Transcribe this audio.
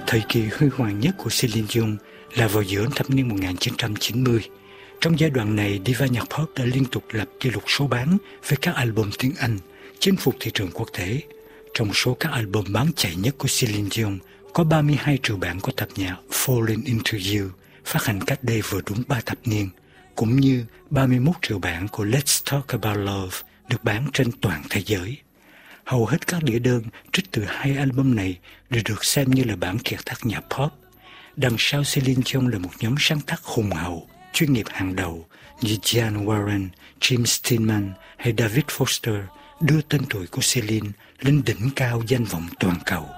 Thời kỳ huy hoàng nhất của Celine Dion là vào giữa thập niên 1990. Trong giai đoạn này, diva nhạc pop đã liên tục lập kỷ lục số bán với các album tiếng Anh, chinh phục thị trường quốc tế. Trong số các album bán chạy nhất của Celine Dion, có 32 triệu bản của tập nhạc Falling Into You, phát hành cách đây vừa đúng 3 thập niên, cũng như 31 triệu bản của Let's Talk About Love được bán trên toàn thế giới. Hầu hết các đĩa đơn trích từ hai album này đều được xem như là bản kiệt tác nhạc pop. Đằng sau Celine Dion là một nhóm sáng tác hùng hậu, chuyên nghiệp hàng đầu như Diane Warren, Jim Steinman hay David Foster đưa tên tuổi của Celine lên đỉnh cao danh vọng toàn cầu.